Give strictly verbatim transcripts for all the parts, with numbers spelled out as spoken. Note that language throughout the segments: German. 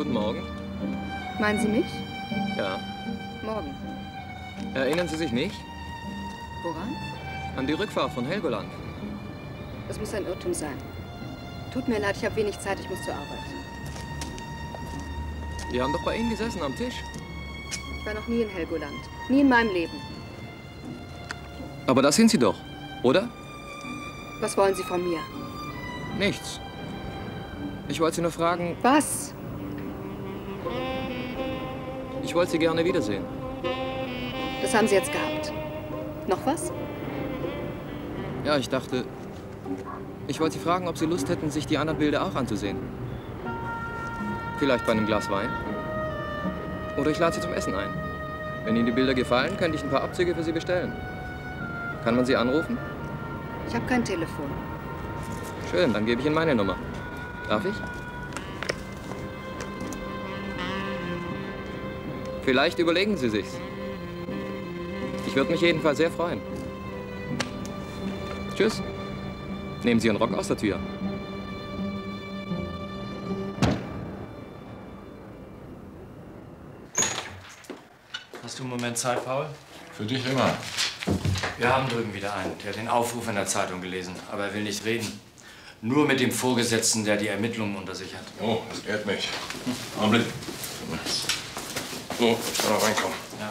Guten Morgen. Meinen Sie mich? Ja. Morgen. Erinnern Sie sich nicht? Woran? An die Rückfahrt von Helgoland. Das muss ein Irrtum sein. Tut mir leid, ich habe wenig Zeit, ich muss zur Arbeit. Wir haben doch bei Ihnen gesessen am Tisch. Ich war noch nie in Helgoland. Nie in meinem Leben. Aber das sind Sie doch, oder? Was wollen Sie von mir? Nichts. Ich wollte Sie nur fragen... Was? Ich wollte Sie gerne wiedersehen. Das haben Sie jetzt gehabt. Noch was? Ja, ich dachte... Ich wollte Sie fragen, ob Sie Lust hätten, sich die anderen Bilder auch anzusehen. Vielleicht bei einem Glas Wein? Oder ich lade Sie zum Essen ein. Wenn Ihnen die Bilder gefallen, könnte ich ein paar Abzüge für Sie bestellen. Kann man Sie anrufen? Ich habe kein Telefon. Schön, dann gebe ich Ihnen meine Nummer. Darf ich? Vielleicht überlegen Sie sich's. Ich würde mich jedenfalls sehr freuen. Tschüss. Nehmen Sie Ihren Rock aus der Tür. Hast du einen Moment Zeit, Paul? Für dich immer. Wir haben drüben wieder einen. Der hat den Aufruf in der Zeitung gelesen, aber er will nicht reden. Nur mit dem Vorgesetzten, der die Ermittlungen unter sich hat. Oh, das ehrt mich. Augenblick. So, ich kann auch reinkommen. Ja.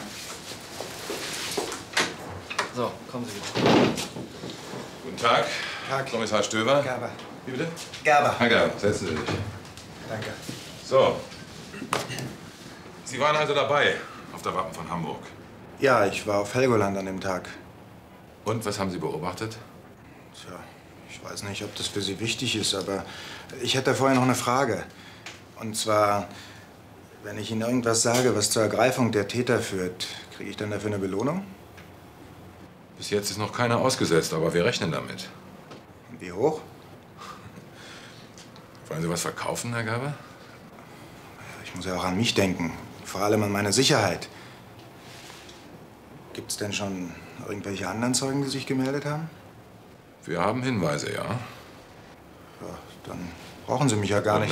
So, kommen Sie wieder. Guten Tag. Tag. Kommissar Stöber. Gerber. Wie bitte? Gerber. Herr Gerber, setzen Sie sich. Danke. So. Sie waren also dabei auf der Wappen von Hamburg. Ja, ich war auf Helgoland an dem Tag. Und, was haben Sie beobachtet? Tja, ich weiß nicht, ob das für Sie wichtig ist, aber ich hätte vorher noch eine Frage. Und zwar, wenn ich Ihnen irgendwas sage, was zur Ergreifung der Täter führt, kriege ich dann dafür eine Belohnung? Bis jetzt ist noch keiner ausgesetzt, aber wir rechnen damit. Und wie hoch? Wollen Sie was verkaufen, Herr Gerber? Ich muss ja auch an mich denken. Vor allem an meine Sicherheit. Gibt's denn schon irgendwelche anderen Zeugen, die sich gemeldet haben? Wir haben Hinweise, ja. Ja, dann brauchen Sie mich ja gar nicht.